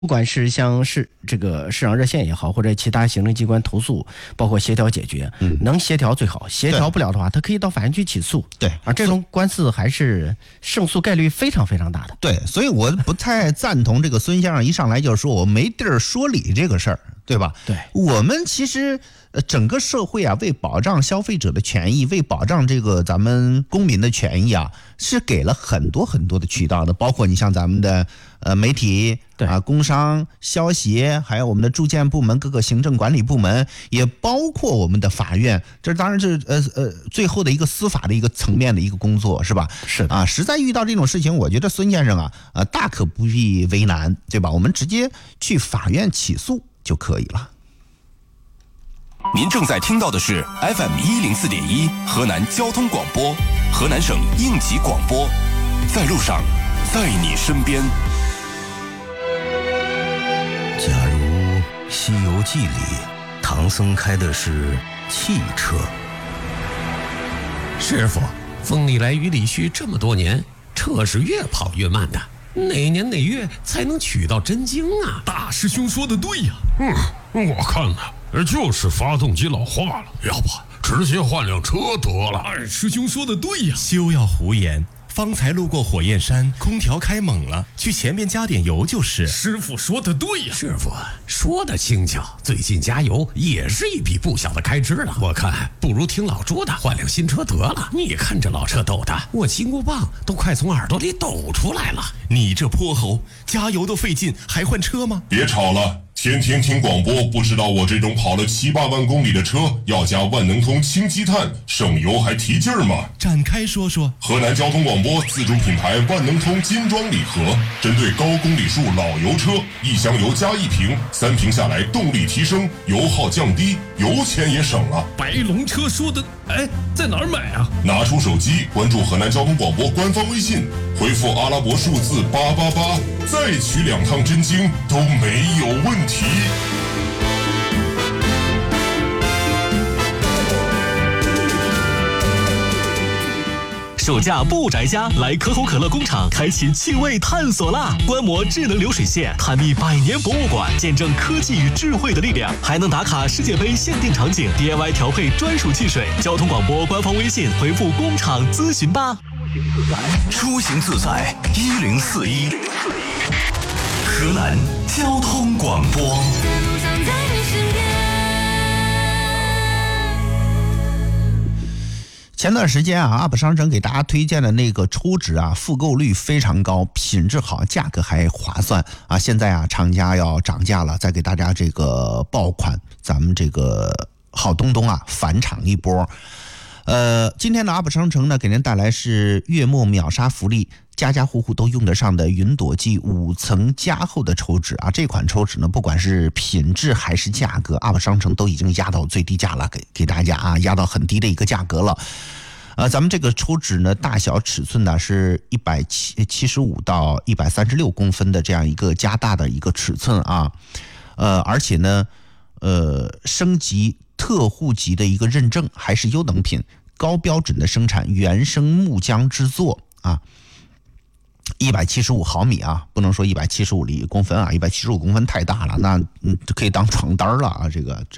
不管是像这个市场热线也好，或者其他行政机关投诉，包括协调解决，能协调最好，协调不了的话，他可以到法院去起诉。 对， 这种官司还是胜诉概率非常非常大的。 对，所以我不太赞同这个孙先生一上来就说我没地儿说理这个事儿，对吧？ 对， 我们其实整个社会啊，为保障消费者的权益，为保障这个咱们公民的权益啊，是给了很多很多的渠道的，包括你像咱们的媒体啊、工商、消协，还有我们的住建部门、各个行政管理部门，也包括我们的法院。这当然是最后的一个司法的一个层面的一个工作，是吧？ 是的啊，实在遇到这种事情，我觉得孙先生啊，大可不必为难，对吧？我们直接去法院起诉就可以了。 您正在听到的是 FM104.1 河南交通广播，河南省应急广播，在路上，在你身边。 假如《西游记》里唐僧开的是汽车， 师傅，风里来雨里去这么多年，车是越跑越慢的，哪年哪月才能取到真经啊？ 大师兄说的对呀。我看呢，就是发动机老化了，要不直接换辆车得了。二师兄说的对呀。 休要胡言，方才路过火焰山，空调开猛了，去前面加点油就是。 师傅说的对呀。 师傅说的轻巧，最近加油也是一笔不小的开支了。我看不如听老朱的，换辆新车得了。你看这老车抖的，我金箍棒都快从耳朵里抖出来了。 你这泼猴，加油都费劲，还换车吗？ 别吵了。天天听广播，不知道我这种跑了7、8万公里的车要加万能通氢积碳，省油还提劲儿吗？ 展开说说。 河南交通广播自主品牌万能通金装礼盒，针对高公里数老油车，1箱油加1瓶，3瓶下来动力提升，油耗降低，油钱也省了。 白龙车说的，在哪儿买啊？ 拿出手机关注河南交通广播官方微信，回复阿拉伯数字888，再取2趟真经都没有问题。 暑假不宅家，来可口可乐工厂开启趣味探索啦！观摩智能流水线，探秘100年博物馆，见证科技与智慧的力量，还能打卡世界杯限定场景， DIY 调配专属汽水。交通广播官方微信回复工厂咨询吧。 出行自在1041，河南交通广播。 前段时间啊，UP商城给大家推荐的那个抽纸啊，复购率非常高，品质好，价格还划算啊。现在啊，厂家要涨价了，再给大家这个爆款，咱们这个好东东啊，返场一波。今天的UP商城呢，给您带来是月末秒杀福利，家家户户都用得上的云朵记5层加厚的抽纸啊。这款抽纸呢，不管是品质还是价格，UP商城都已经压到最低价了，给大家啊压到很低的一个价格了。咱们这个抽纸呢，大小尺寸呢是175到136公分的这样一个加大的一个尺寸啊，而且呢，升级特户级的一个认证，还是优等品，高标准的生产，原生木浆制作啊。175毫米啊，不能说175公分啊，175公分太大了，那可以当床单了啊，这个。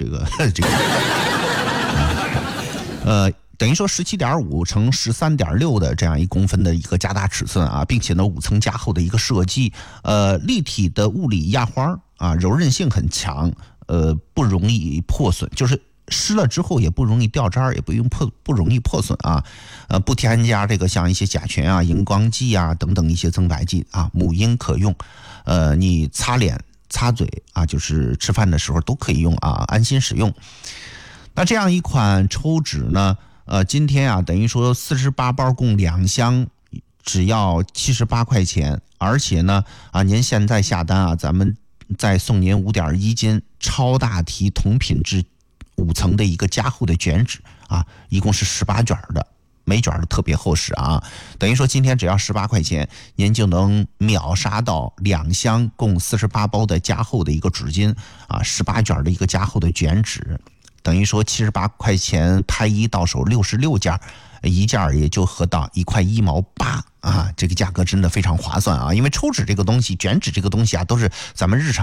等于说17.5乘13.6的这样1公分的一个加大尺寸啊，并且呢5层加厚的一个设计，立体的物理压花啊，柔韧性很强，不容易破损，就是湿了之后也不容易掉渣，也不容易破损啊，不添加这个像一些甲醛啊、荧光剂啊等等一些增白剂啊，母婴可用，你擦脸、擦嘴啊，就是吃饭的时候都可以用啊，安心使用。那这样一款抽纸呢？今天啊，等于说48包共2箱，只要78块钱，而且呢，您现在下单啊，咱们再送您5.1斤超大提同品质5层的一个加厚的卷纸啊，一共是18卷的，每卷的特别厚实啊。等于说今天只要18块钱，您就能秒杀到2箱共48包的加厚的一个纸巾啊，18卷的一个加厚的卷纸。 等于说78块钱拍一到手66件，一件也就合到1块1毛8啊，这个价格真的非常划算啊！因为抽纸这个东西、卷纸这个东西啊，都是咱们日常